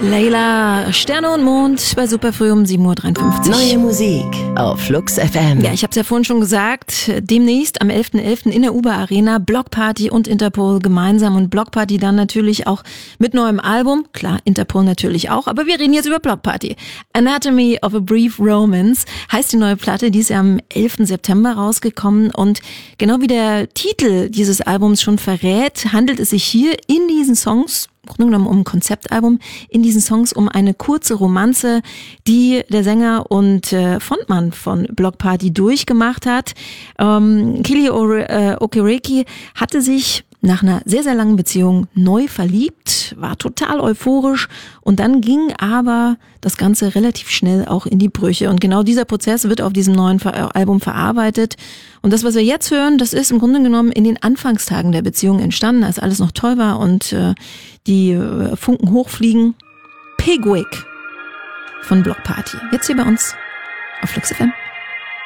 Layla, Sterne und Mond bei Superfrüh um 7.53 Uhr. Neue Musik auf Flux FM. Ja, ich habe es ja vorhin schon gesagt, demnächst am 11.11. in der Uber Arena Blockparty und Interpol gemeinsam und Blockparty dann natürlich auch mit neuem Album. Klar, Interpol natürlich auch, aber wir reden jetzt über Blockparty. Anatomy of a Brief Romance heißt die neue Platte, die ist ja am 11. September rausgekommen und genau wie der Titel dieses Albums schon verrät, handelt es sich hier in diesen Songs im Grunde genommen um ein Konzeptalbum, in diesen Songs um eine kurze Romanze, die der Sänger und Frontmann von Blockparty durchgemacht hat. Kili Okereke hatte sich nach einer sehr, sehr langen Beziehung neu verliebt, war total euphorisch und dann ging aber das Ganze relativ schnell auch in die Brüche. Und genau dieser Prozess wird auf diesem neuen Album verarbeitet. Und das, was wir jetzt hören, das ist im Grunde genommen in den Anfangstagen der Beziehung entstanden, als alles noch toll war und die Funken hochfliegen. Pigwig von Blockparty. Jetzt hier bei uns auf Flux FM.